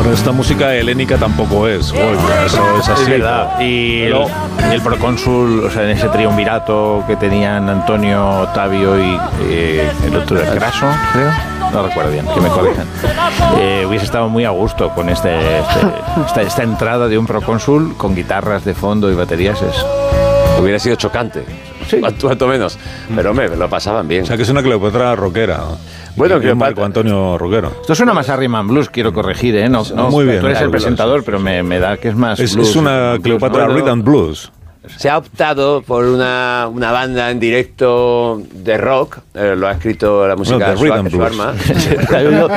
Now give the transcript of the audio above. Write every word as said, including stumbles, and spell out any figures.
Esta música helénica tampoco es, Goya, eso es así. Es verdad. Y el, y el procónsul, o sea, en ese triunvirato que tenían Antonio, Octavio y eh, el otro era Craso, creo. No recuerdo bien, que me corrijan. Eh, hubiese estado muy a gusto con este, este esta, esta entrada de un procónsul con guitarras de fondo y baterías. Es... Hubiera sido chocante. Sí. Cuanto, cuanto menos. Pero me lo pasaban bien. O sea, que es una Cleopatra rockera. Bueno, que Marco Antonio rockero. Esto suena más a Rhythm and Blues, quiero corregir, ¿eh? No, no, muy bien. Tú eres el presentador, pero me, me da que es más Es, blues, es una Cleopatra bueno, Rhythm and Blues. Se ha optado por una, una banda en directo de rock, eh, lo ha escrito la música Bueno, de Rhythm Suarma. ha, habido,